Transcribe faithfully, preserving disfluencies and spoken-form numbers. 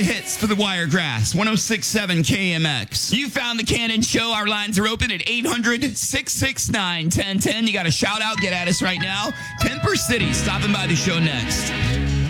the hits for the Wiregrass, one oh six point seven K M X. You found the Cannon Show. Our lines are open at eight hundred, six six nine, one oh one oh. You got a shout out, get at us right now. Temper City, stopping by the show next.